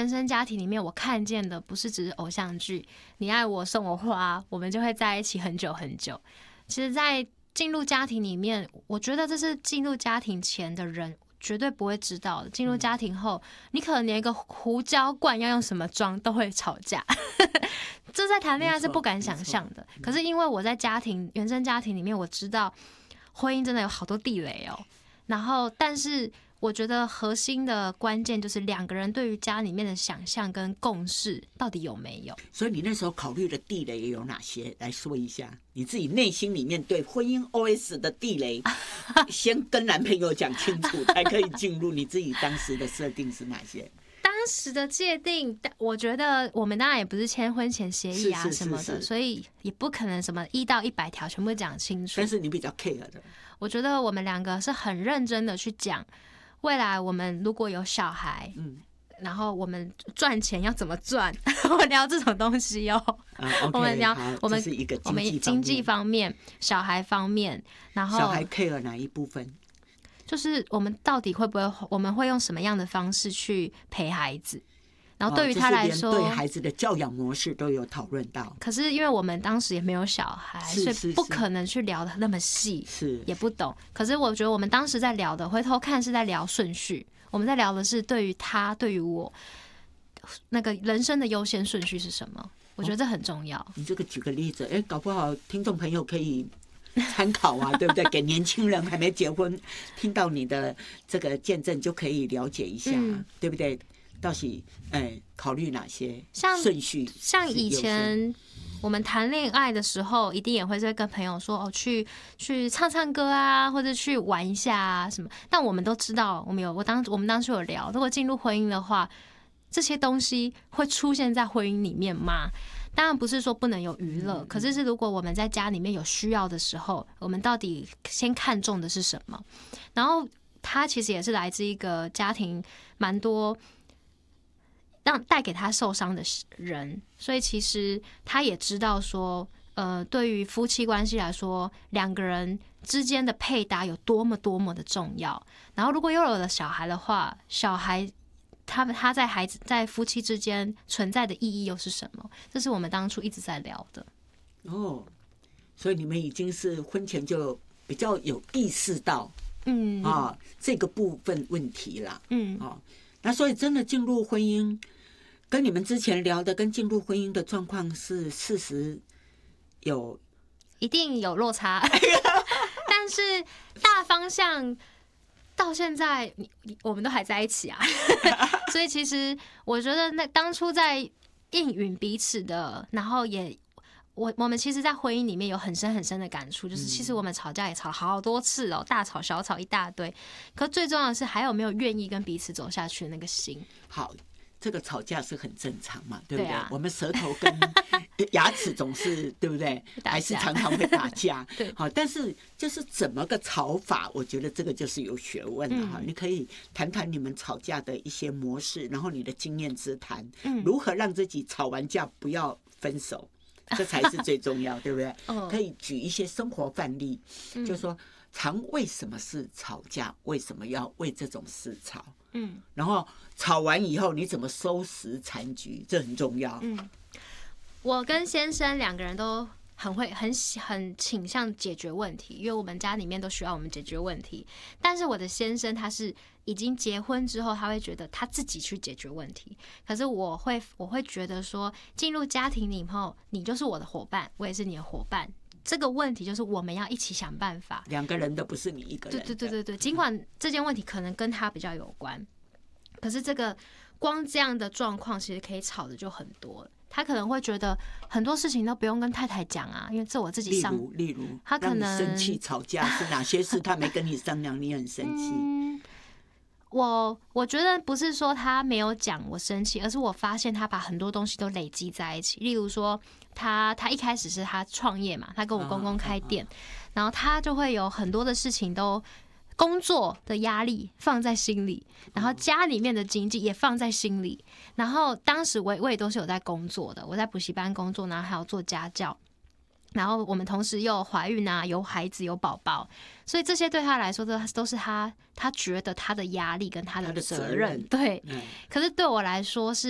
原生家庭里面，我看见的不是只是偶像剧，你爱我送我花，我们就会在一起很久很久。其实，在进入家庭里面，我觉得这是进入家庭前的人绝对不会知道的。进入家庭后，你可能连一个胡椒罐要用什么装都会吵架，这在谈恋爱是不敢想象的。可是因为我在原生家庭里面，我知道婚姻真的有好多地雷哦。然后，但是我觉得核心的关键就是两个人对于家里面的想象跟共识到底有没有。 所以你那时候考虑的地雷有哪些？来说一下你自己内心里面对婚姻 OS 的地雷，先跟男朋友讲清楚，才可以进入。你自己当时的设定是哪些？ 当时的界定，我觉得我们当然也不是签婚前协议啊什么的，所以也不可能什么1到100条全部讲清楚。 但是你比较 care 的， 我觉得我们两个是很认真的去讲，未来我们如果有小孩，然后我们赚钱要怎么赚，我们聊这种东西哦。 我们聊我们经济方面、小孩方面，然后小孩 care 哪一部分？ 就是我们到底会不会，我们会用什么样的方式去陪孩子？然后对于他来说， 对孩子的教养模式都有讨论到。 可是因为我们当时也没有小孩，所以不可能去聊的那么细，也不懂。可是我觉得我们当时在聊的，回头看是在聊顺序。我们在聊的是对于他、对于我那个人生的优先顺序是什么？我觉得这很重要。 你这个举个例子，搞不好听众朋友可以参考啊，对不对？给年轻人还没结婚，听到你的这个见证就可以了解一下，对不对？到底考虑哪些顺序？ 像以前我们谈恋爱的时候，一定也会在跟朋友说去唱唱歌啊，或者去玩一下啊什么。但我们都知道，我们当初有聊，如果进入婚姻的话，这些东西会出现在婚姻里面吗？当然不是说不能有娱乐，可是如果我们在家里面有需要的时候，我们到底先看重的是什么？然后他其实也是来自一个家庭蛮多带给他受伤的人，所以其实他也知道说，对于夫妻关系来说，两个人之间的配搭有多么多么的重要。然后如果又有了小孩的话，小孩他在夫妻之间存在的意义又是什么？这是我们当初一直在聊的。 所以你们已经是婚前就比较有意识到，这个部分问题啦，那所以真的进入婚姻，跟你们之前聊的跟进入婚姻的状况是事实一定有落差，但是大方向到现在我们都还在一起啊，所以其实我觉得那当初在应允彼此的，然后我们其实，在婚姻里面有很深很深的感触，就是其实我们吵架也吵了好多次哦，大吵小吵一大堆。可最重要的是，还有没有愿意跟彼此走下去的那个心。 好，这个吵架是很正常嘛，对不对？ 对啊， 我们舌头跟牙齿总是对不对？还是常常会打架。 对， 好，但是就是怎么个吵法，我觉得这个就是有学问的哈。你可以谈谈你们吵架的一些模式，然后你的经验之谈，如何让自己吵完架不要分手。这才是最重要，对不对？可以举一些生活范例，就是说常为什么事吵架，为什么要为这种事吵？然后吵完以后你怎么收拾残局，这很重要。 我跟先生两个人都很倾向解决问题，因为我们家里面都需要我们解决问题。但是我的先生他是已经结婚之后，他会觉得他自己去解决问题。可是我会觉得说，进入家庭里后，你就是我的伙伴，我也是你的伙伴。这个问题就是我们要一起想办法， 两个人的不是你一个人的。 对，尽管这件问题可能跟他比较有关，可是这个光这样的状况，其实可以吵的就很多了。他可能会觉得很多事情都不用跟太太讲啊，因为这我自己上。 例如， 他可能生气吵架是哪些事？他没跟你商量，你很生气。 我觉得不是说他没有讲我生气，而是我发现他把很多东西都累积在一起。例如说，他一开始是他创业嘛，他跟我公公开店，然后他就会有很多的事情都。工作的压力放在心里，然后家里面的经济也放在心里。然后当时我也都是有在工作的，我在补习班工作，然后还有做家教。然后我们同时又有怀孕啊，有孩子，有宝宝，所以这些对他来说都是他觉得他的压力跟他的责任。对，可是对我来说是。